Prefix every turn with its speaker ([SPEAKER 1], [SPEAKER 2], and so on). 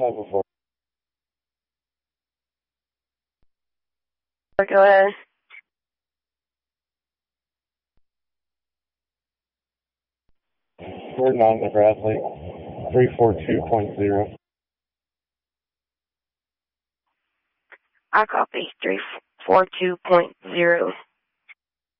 [SPEAKER 1] had before.
[SPEAKER 2] Go ahead.
[SPEAKER 1] Fort non-Nebraska, 342.0.
[SPEAKER 2] I copy 342.0.